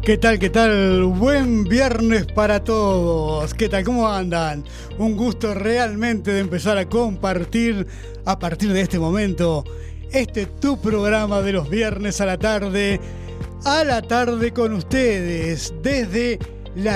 ¿Qué tal? ¿Qué tal? Buen viernes para todos. ¿Qué tal? ¿Cómo andan? Un gusto realmente de empezar a compartir a partir de este momento tu programa de los viernes a la tarde con ustedes desde la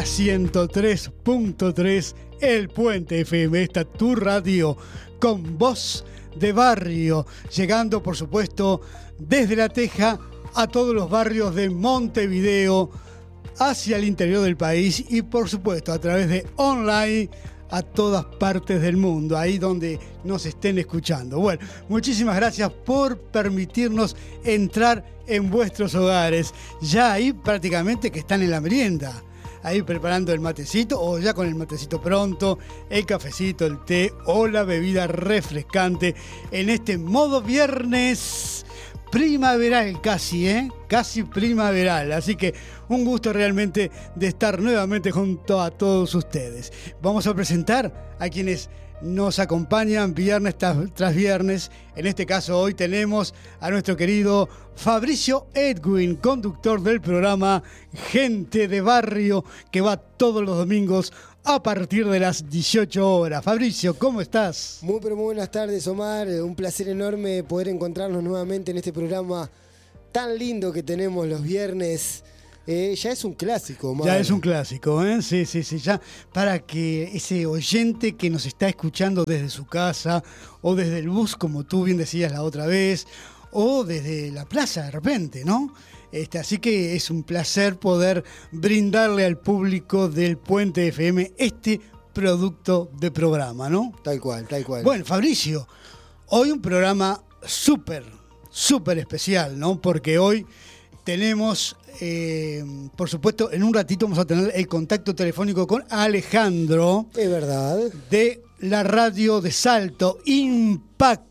103.3 El Puente FM, tu radio con voz de barrio, llegando por supuesto desde La Teja a todos los barrios de Montevideo, hacia el interior del país y por supuesto a través de online a todas partes del mundo, ahí donde nos estén escuchando. Bueno, muchísimas gracias por permitirnos entrar en vuestros hogares, ya ahí prácticamente que están en la merienda, ahí preparando el matecito o ya con el matecito pronto, el cafecito, el té o la bebida refrescante en este modo viernes primaveral casi primaveral. Así que un gusto realmente de estar nuevamente junto a todos ustedes. Vamos a presentar a quienes nos acompañan viernes tras viernes. En este caso hoy tenemos a nuestro querido Fabricio Edwin, conductor del programa Gente de Barrio, que va todos los domingos a partir de las 18 horas. Fabricio, ¿cómo estás? Muy buenas tardes, Omar. Un placer enorme poder encontrarnos nuevamente en este programa tan lindo que tenemos los viernes. Ya es un clásico, Omar. Ya es un clásico, ¿eh? Sí. Ya para que ese oyente que nos está escuchando desde su casa o desde el bus, como tú bien decías la otra vez, o desde la plaza de repente, ¿no? Así que es un placer poder brindarle al público del Puente FM este producto de programa, ¿no? Tal cual. Bueno, Fabricio, hoy un programa súper especial, ¿no? Porque hoy tenemos, por supuesto, en un ratito vamos a tener el contacto telefónico con Alejandro. Es verdad. De la radio de Salto, Impactos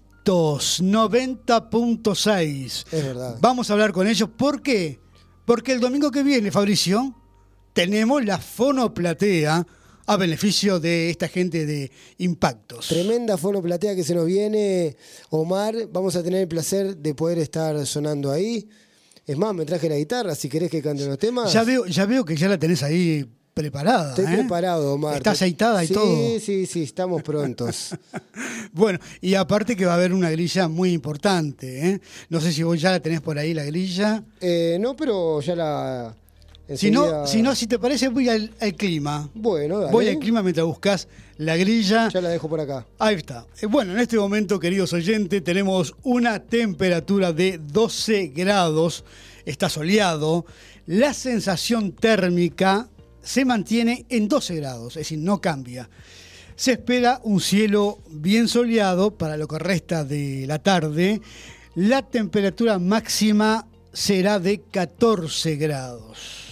90.6. Es verdad. Vamos a hablar con ellos. ¿Por qué? Porque el domingo que viene, Fabricio, tenemos la fonoplatea a beneficio de esta gente de Impactos. Tremenda fonoplatea que se nos viene, Omar. Vamos a tener el placer de poder estar sonando ahí. Es más, me traje la guitarra, si querés que cante los temas. Ya veo que ya la tenés ahí preparada. Estoy preparado, Omar. Está aceitada y todo. Sí, estamos prontos. Bueno, y aparte que va a haber una grilla muy importante, ¿eh? No sé si vos ya la tenés por ahí, la grilla. No, pero ya la... Si te parece, voy al clima. Bueno, dale. Voy al clima mientras buscas la grilla. Ya la dejo por acá. Ahí está. Bueno, en este momento, queridos oyentes, tenemos una temperatura de 12 grados. Está soleado. La sensación térmica se mantiene en 12 grados, es decir, no cambia. Se espera un cielo bien soleado para lo que resta de la tarde. La temperatura máxima será de 14 grados.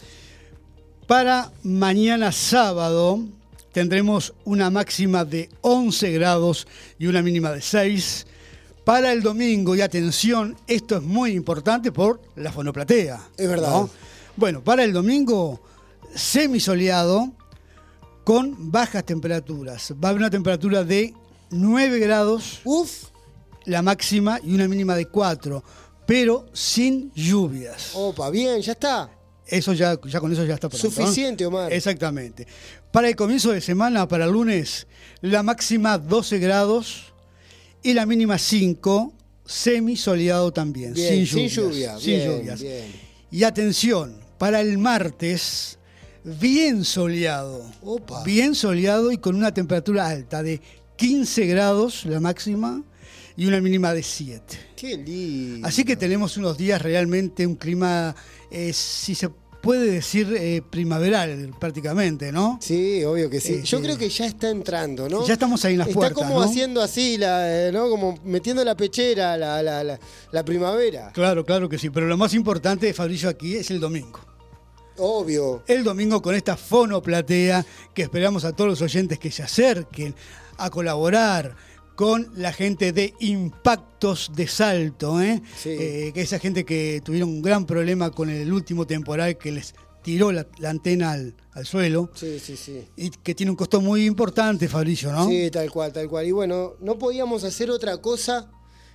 Para mañana sábado tendremos una máxima de 11 grados y una mínima de 6. Para el domingo, y atención, esto es muy importante por la fonoplatea. Es verdad. ¿No? Bueno, para el domingo, semisoleado con bajas temperaturas. Va a haber una temperatura de 9 grados, la máxima, y una mínima de 4, pero sin lluvias. Opa, bien, ya está. Eso ya con eso ya está pronto. Suficiente, Omar. Exactamente. Para el comienzo de semana, para el lunes, la máxima 12 grados y la mínima 5, semisoleado también, bien, sin lluvias. Sin lluvias. Bien. Y atención, para el martes, bien soleado. Opa. Bien soleado y con una temperatura alta de 15 grados la máxima y una mínima de 7. Qué lindo. Así que tenemos unos días realmente un clima, si se puede decir, primaveral prácticamente, ¿no? Sí, obvio que sí. Yo creo que ya está entrando, ¿no? Ya estamos ahí en las puertas, está como ¿no? haciendo así, ¿no? Como metiendo la pechera, la primavera. Claro que sí. Pero lo más importante, Fabricio, aquí es el domingo. Obvio. El domingo con esta fonoplatea que esperamos a todos los oyentes que se acerquen a colaborar con la gente de Impactos de Salto, Sí. Que esa gente que tuvieron un gran problema con el último temporal que les tiró la antena al suelo. Sí. Y que tiene un costo muy importante, Fabricio, ¿no? Sí, tal cual. Y bueno, no podíamos hacer otra cosa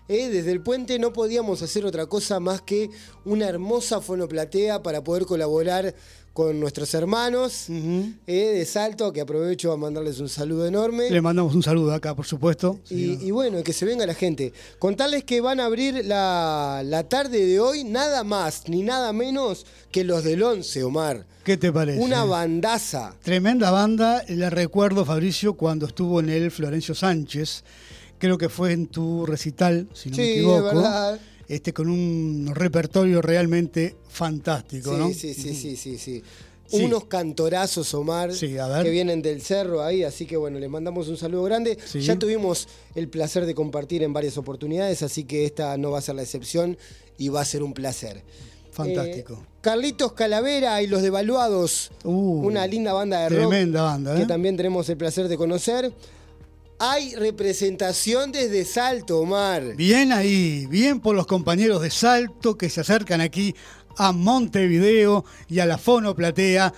Desde el puente no podíamos hacer otra cosa más que una hermosa fonoplatea para poder colaborar con nuestros hermanos de Salto, que aprovecho a mandarles un saludo enorme. Le mandamos un saludo acá, por supuesto. Y bueno, que se venga la gente. Contarles que van a abrir la tarde de hoy nada más ni nada menos que los del 11, Omar. ¿Qué te parece? Una bandaza. Tremenda banda. La recuerdo, Fabricio, cuando estuvo en el Florencio Sánchez. Creo que fue en tu recital, si no me equivoco. Sí, verdad. Con un repertorio realmente fantástico, ¿no? Sí. Unos cantorazos, Omar, que vienen del cerro ahí, así que bueno, les mandamos un saludo grande. Sí. Ya tuvimos el placer de compartir en varias oportunidades, así que esta no va a ser la excepción y va a ser un placer. Fantástico. Carlitos Calavera y Los Devaluados, una linda banda de rock. Tremenda banda, que también tenemos el placer de conocer. Hay representación desde Salto, Omar. Bien ahí, bien por los compañeros de Salto que se acercan aquí a Montevideo y a la fonoplatea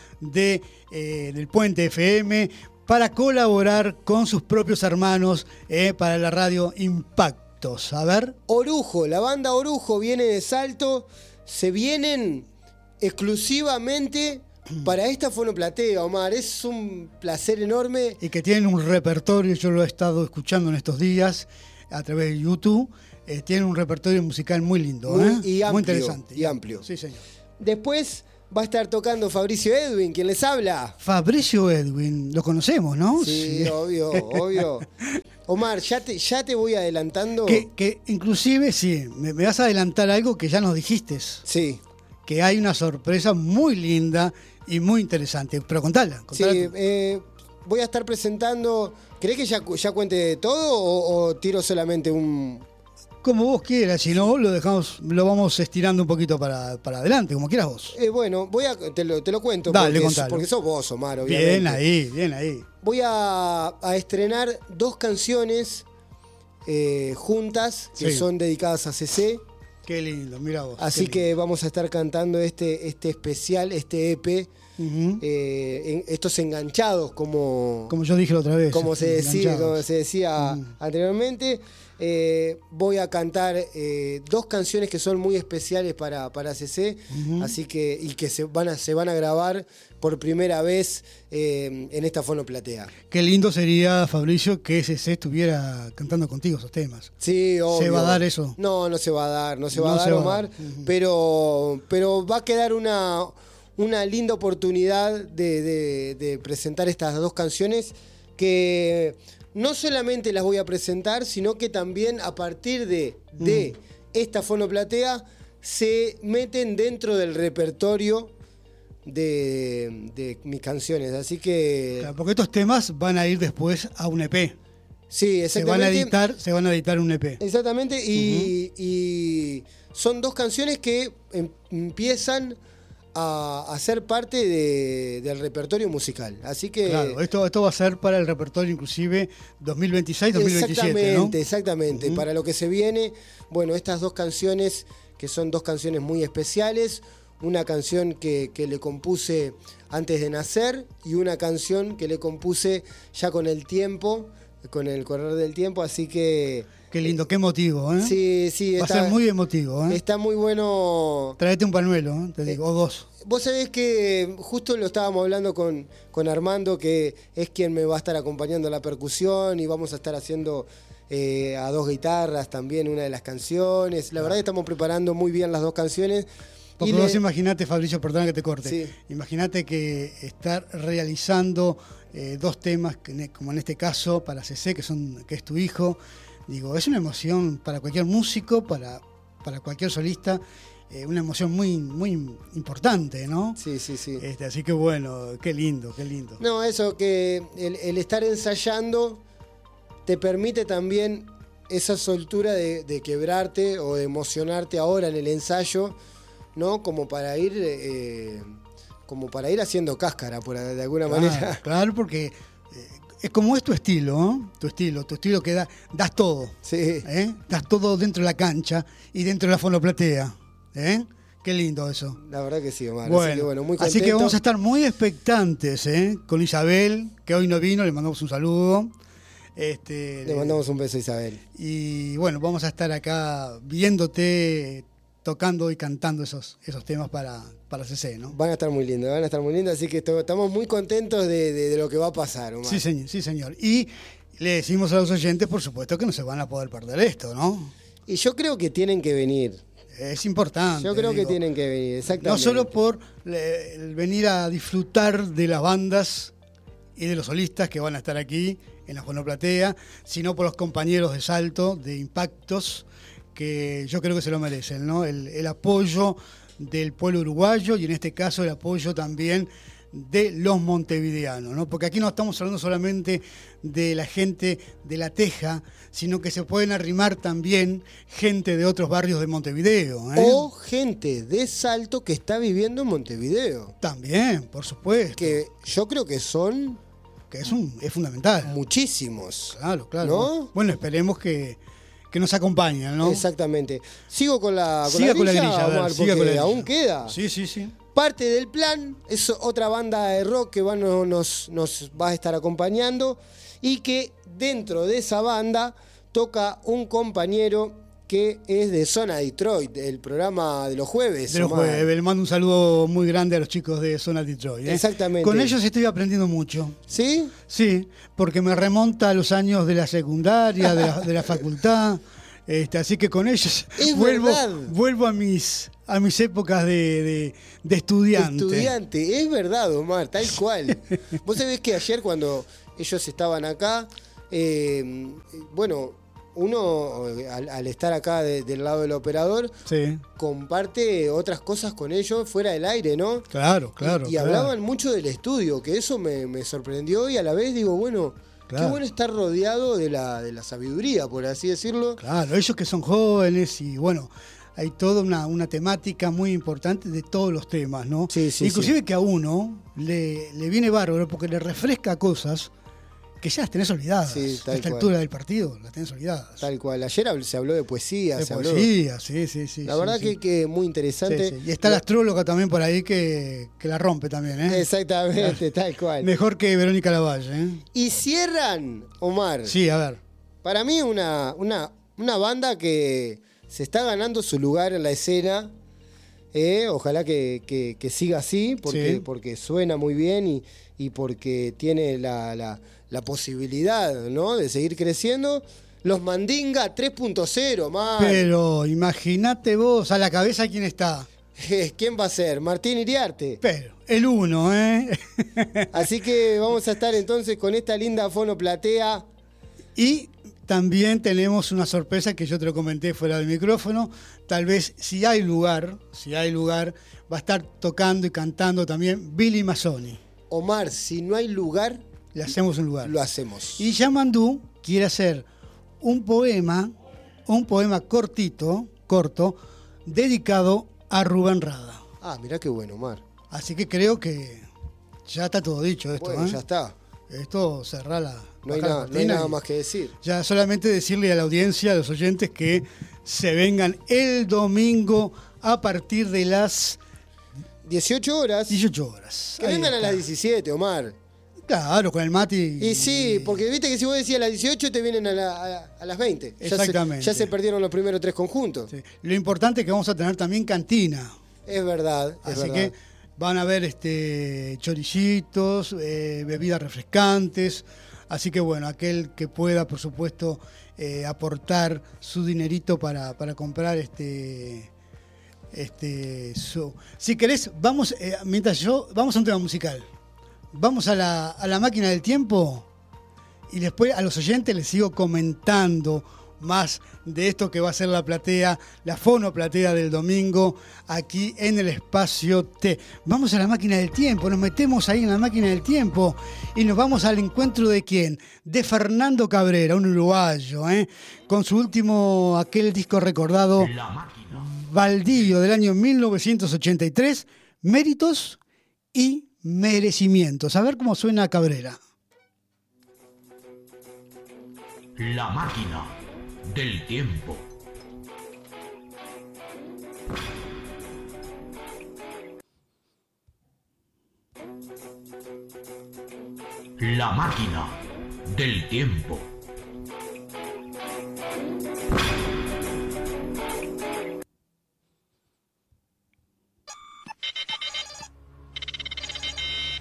del Puente FM para colaborar con sus propios hermanos para la radio Impactos. A ver. Orujo, la banda Orujo viene de Salto, se vienen exclusivamente para esta fonoplatea, Omar. Es un placer enorme. Y que tienen un repertorio, yo lo he estado escuchando en estos días a través de YouTube. Tienen un repertorio musical muy lindo, y amplio, muy interesante. Y amplio. Sí, señor. Después va a estar tocando Fabricio Edwin, quien les habla. Fabricio Edwin, lo conocemos, ¿no? Sí. Obvio. Omar, ya te voy adelantando. Que inclusive, sí, me vas a adelantar algo que ya nos dijiste. Sí. Que hay una sorpresa muy linda y muy interesante. Pero contala. Sí, voy a estar presentando. ¿Querés que ya cuente todo o tiro solamente un...? Como vos quieras, si no, lo vamos estirando un poquito para adelante, como quieras vos. Bueno, te lo cuento. Dale, porque sos vos, Omar, obviamente. Bien ahí. Voy a estrenar 2 canciones juntas que son dedicadas a CC. Qué lindo, mira vos. Así que vamos a estar cantando este especial, este EP. Estos enganchados, como yo dije la otra vez. Como se decía anteriormente. Voy a cantar 2 canciones que son muy especiales para CC, así que se van a grabar por primera vez en esta fonoplatea. Qué lindo sería, Fabricio, que CC estuviera cantando contigo esos temas. Sí, obvio. ¿Se va a dar eso? No se va a dar, Omar, pero va a quedar una linda oportunidad de presentar estas 2 canciones que no solamente las voy a presentar, sino que también a partir de esta fonoplatea se meten dentro del repertorio de mis canciones. Así que... Claro, porque estos temas van a ir después a un EP. Sí, exactamente. Se van a editar un EP. Exactamente, y son 2 canciones que empiezan a ser parte del repertorio musical. Así que... Claro, esto va a ser para el repertorio inclusive 2026-2027, Exactamente. Para lo que se viene, bueno, estas 2 canciones, que son 2 canciones muy especiales, una canción que le compuse antes de nacer y una canción que le compuse ya con el tiempo, con el correr del tiempo, así que... Qué lindo, qué emotivo, ¿eh? Sí. Va a ser muy emotivo, ¿eh? Está muy bueno. Tráete un pañuelo, te digo, o 2. Vos sabés que justo lo estábamos hablando con Armando, que es quien me va a estar acompañando la percusión, y vamos a estar haciendo a 2 guitarras también una de las canciones. La verdad que estamos preparando muy bien las 2 canciones. Porque vos imaginate, Fabricio, perdona que te corte, sí. Imagínate que estar realizando 2 temas, como en este caso para CC, que es tu hijo. Digo, es una emoción para cualquier músico, para cualquier solista, una emoción muy, muy importante, ¿no? Sí. Así que bueno, qué lindo. No, eso, que el estar ensayando te permite también esa soltura de quebrarte o de emocionarte ahora en el ensayo, ¿no? Como para ir haciendo cáscara, de alguna manera. Claro, porque... Es como es tu estilo, ¿no? Tu estilo que das todo. Sí. Das todo dentro de la cancha y dentro de la fonoplatea. Qué lindo eso. La verdad que sí, Omar. Bueno, muy contento. Así que vamos a estar muy expectantes, con Isabel, que hoy no vino, le mandamos un saludo. Le mandamos un beso a Isabel. Y bueno, vamos a estar acá viéndote, tocando y cantando esos temas para CC, ¿no? Van a estar muy lindos, así que estamos muy contentos de lo que va a pasar, Omar. Sí, señor. Y le decimos a los oyentes, por supuesto, que no se van a poder perder esto, ¿no? Y yo creo que tienen que venir. Es importante. Yo creo que tienen que venir, exactamente. No solo por venir a disfrutar de las bandas y de los solistas que van a estar aquí en la Fonoplatea, sino por los compañeros de Salto, de Impactos, que yo creo que se lo merecen, ¿no? El apoyo del pueblo uruguayo y en este caso el apoyo también de los montevideanos, ¿no? Porque aquí no estamos hablando solamente de la gente de La Teja, sino que se pueden arrimar también gente de otros barrios de Montevideo, ¿eh? O gente de Salto que está viviendo en Montevideo. También, por supuesto. Que yo creo que son... Que es fundamental. Muchísimos. Claro. ¿No? Bueno, esperemos que nos acompañen, ¿no? Exactamente. Sigo con la grilla, Omar, porque aún queda. Sí. Parte del plan es otra banda de rock que nos va a estar acompañando y que dentro de esa banda toca un compañero que es de Zona Detroit, el programa de los jueves. De los jueves. Le mando un saludo muy grande a los chicos de Zona Detroit. Exactamente. Con ellos estoy aprendiendo mucho. ¿Sí? Sí, porque me remonta a los años de la secundaria, de la facultad. Así que con ellos vuelvo a mis épocas de estudiante. Es verdad, Omar, tal cual. Vos sabés que ayer cuando ellos estaban acá, uno al estar acá del lado del operador, sí, comparte otras cosas con ellos fuera del aire, ¿no? Claro. Y hablaban mucho del estudio, que eso me sorprendió y a la vez digo, bueno... Claro. Qué bueno estar rodeado de la sabiduría, por así decirlo. Claro, ellos que son jóvenes y bueno, hay toda una temática muy importante de todos los temas, ¿no? Sí. Inclusive que a uno le viene bárbaro porque le refresca cosas que ya las tenés olvidadas. Sí, a esta altura del partido, las tenés olvidadas. Tal cual. Ayer se habló de poesía. Sí. La verdad que muy interesante. Sí. Y está la astróloga también por ahí que la rompe también, ¿eh? Exactamente, tal cual. Mejor que Verónica Lavalle, ¿eh? Y cierran, Omar. Sí, a ver. Para mí una banda que se está ganando su lugar en la escena. Ojalá que siga así, porque suena muy bien y porque tiene la posibilidad, ¿no?, de seguir creciendo. Los Mandinga 3.0, man. Pero imagínate vos, a la cabeza quién está. ¿Quién va a ser? Martín Iriarte. Pero, el uno, ¿eh? Así que vamos a estar entonces con esta linda fonoplatea. Y también tenemos una sorpresa que yo te lo comenté fuera del micrófono. Tal vez, si hay lugar, va a estar tocando y cantando también Billy Mazzoni. Omar, si no hay lugar... Le hacemos un lugar. Lo hacemos. Y Yamandú quiere hacer un poema corto, dedicado a Rubén Rada. Ah, mirá qué bueno, Omar. Así que creo que ya está todo dicho esto. Bueno, ya está. Esto cerrá la... No hay nada más que decir. Ya solamente decirle a la audiencia, a los oyentes, que se vengan el domingo a partir de las... 18 horas. 18 horas. Que vengan a las 17, Omar. Claro, con el Mati. Y sí, porque viste que si vos decías a las 18 te vienen a las 20. Exactamente. Ya se perdieron los primeros 3 conjuntos. Sí. Lo importante es que vamos a tener también cantina. Es verdad. Así que van a haber chorillitos, bebidas refrescantes. Así que bueno, aquel que pueda, por supuesto, aportar su dinerito para comprar Si querés, vamos a un tema musical. Vamos a la máquina del tiempo y después a los oyentes les sigo comentando más de esto que va a ser la fonoplatea del domingo aquí en el Espacio T. Vamos a la máquina del tiempo, nos metemos ahí en la máquina del tiempo y nos vamos al encuentro de ¿quién? De Fernando Cabrera, un uruguayo, con su último, aquel disco recordado, Baldío, del año 1983, Méritos y Merecimientos. A ver cómo suena Cabrera. La máquina del tiempo. La máquina del tiempo.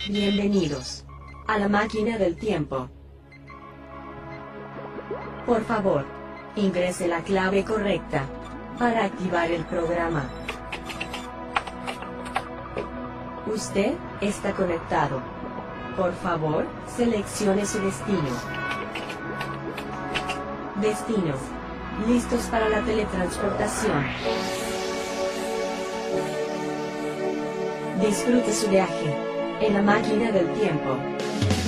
Bienvenidos a la máquina del tiempo. Por favor, ingrese la clave correcta para activar el programa. Usted está conectado. Por favor, seleccione su destino. Destino. Listos para la teletransportación. Disfrute su viaje en la máquina del tiempo.